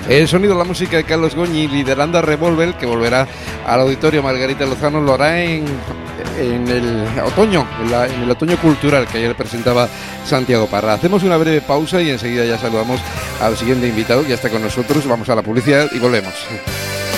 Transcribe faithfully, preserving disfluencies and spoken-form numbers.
El sonido, la música de Carlos Goñi, liderando a Revolver, que volverá al Auditorio Margarita Lozano, lo hará en, en el otoño, en, la, en el otoño cultural que ayer presentaba Santiago Parra. Hacemos una breve pausa y enseguida ya saludamos al siguiente invitado que ya está con nosotros. Vamos a la publicidad y volvemos.